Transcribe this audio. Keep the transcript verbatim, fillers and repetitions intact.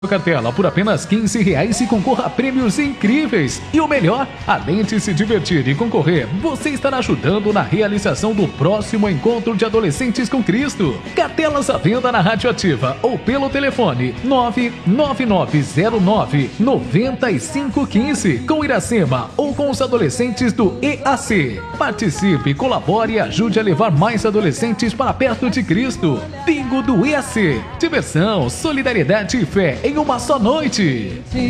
Cartela por apenas quinze reais e concorra a prêmios incríveis. E o melhor, além de se divertir e concorrer, você estará ajudando na realização do próximo encontro de adolescentes com Cristo. Cartelas à venda na Rádio Ativa ou pelo telefone nove nove nove zero nove nove cinco um cinco com Iracema ou com os adolescentes do E A C. Participe, colabore e ajude a levar mais adolescentes para perto de Cristo. Bingo do E A C. Diversão, solidariedade e fé em uma só noite.